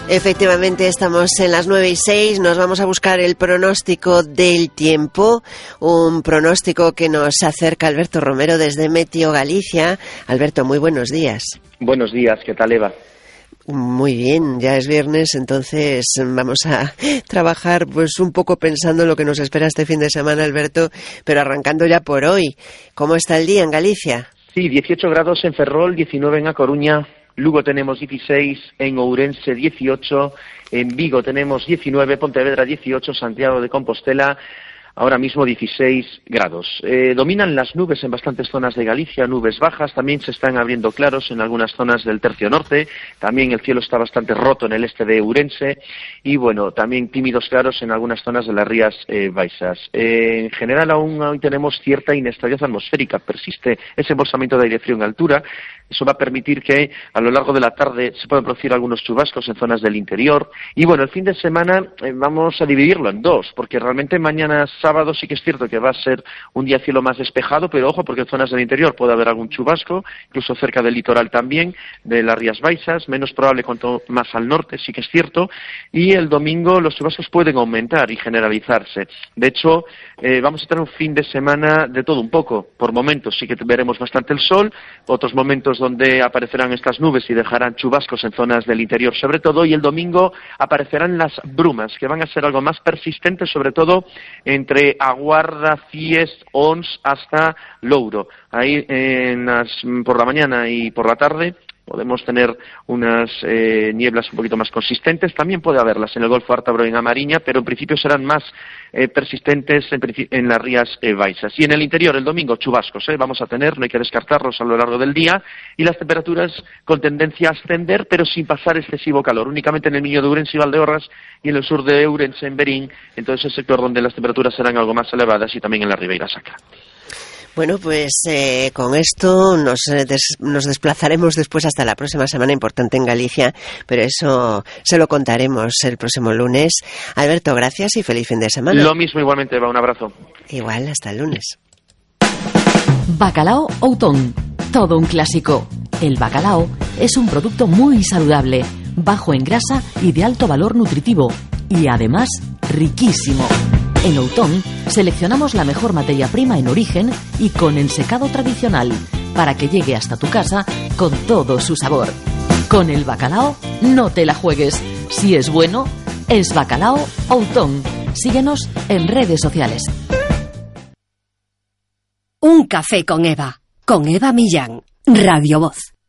Efectivamente, estamos en las 9:06, nos vamos a buscar el pronóstico del tiempo, un pronóstico que nos acerca Alberto Romero desde Meteo Galicia. Alberto, muy buenos días. Buenos días, ¿qué tal, Eva? Muy bien, ya es viernes, entonces vamos a trabajar pues un poco pensando en lo que nos espera este fin de semana, Alberto, pero arrancando ya por hoy. ¿Cómo está el día en Galicia? Sí, 18 grados en Ferrol, 19 en A Coruña, Lugo tenemos 16, en Ourense 18, en Vigo tenemos 19, Pontevedra 18, Santiago de Compostela ahora mismo 16 grados. Dominan las nubes en bastantes zonas de Galicia, nubes bajas, también se están abriendo claros en algunas zonas del tercio norte, también el cielo está bastante roto en el este de Ourense y bueno, también tímidos claros en algunas zonas de las Rías Baixas. En general aún hoy tenemos cierta inestabilidad atmosférica, persiste ese embolsamiento de aire frío en altura, eso va a permitir que a lo largo de la tarde se puedan producir algunos chubascos en zonas del interior y bueno, el fin de semana vamos a dividirlo en dos, porque realmente mañana sábado sí que es cierto que va a ser un día cielo más despejado, pero ojo porque en zonas del interior puede haber algún chubasco, incluso cerca del litoral también, de las Rías Baixas, menos probable cuanto más al norte, sí que es cierto, y el domingo los chubascos pueden aumentar y generalizarse. De hecho, vamos a tener un fin de semana de todo un poco, por momentos sí que veremos bastante el sol, otros momentos donde aparecerán estas nubes y dejarán chubascos en zonas del interior sobre todo, y el domingo aparecerán las brumas, que van a ser algo más persistentes, sobre todo entre Aguarda, Cies, Ons hasta Louro. Ahí por la mañana y por la tarde podemos tener unas nieblas un poquito más consistentes. También puede haberlas en el Golfo Ártabro y en Amariña, pero en principio serán más persistentes en las Rías Baixas. Y en el interior, el domingo, chubascos. Vamos a tener, no hay que descartarlos a lo largo del día, y las temperaturas con tendencia a ascender, pero sin pasar excesivo calor. Únicamente en el Miño de Ourense y Valdeorras y en el sur de Ourense, en Berín, entonces el sector donde las temperaturas serán algo más elevadas, y también en la Ribeira Sacra. Bueno, pues con esto nos desplazaremos después hasta la próxima semana importante en Galicia, pero eso se lo contaremos el próximo lunes. Alberto, gracias y feliz fin de semana. Lo mismo igualmente, Eva, un abrazo. Igual, hasta el lunes. Bacalao Outón, todo un clásico. El bacalao es un producto muy saludable, bajo en grasa y de alto valor nutritivo, y además riquísimo. En Outón seleccionamos la mejor materia prima en origen y con ensecado tradicional para que llegue hasta tu casa con todo su sabor. Con el bacalao no te la juegues. Si es bueno, es Bacalao Outón. Síguenos en redes sociales. Un café con Eva Millán, Radio Voz.